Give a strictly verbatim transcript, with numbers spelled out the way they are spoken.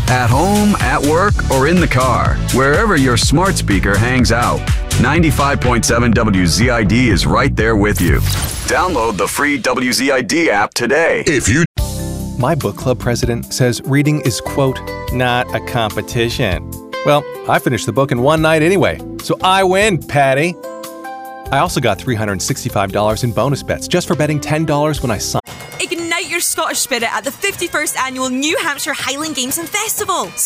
At home, at work, or in the car, wherever your smart speaker hangs out, ninety-five point seven W Z I D is right there with you. Download the free W Z I D app today. If you... My book club president says reading is, quote, not a competition. Well, I finished the book in one night anyway, so I win, Patty. I also got three hundred sixty-five dollars in bonus bets just for betting ten dollars when I signed. Ignite your Scottish spirit at the fifty-first Annual New Hampshire Highland Games and Festival.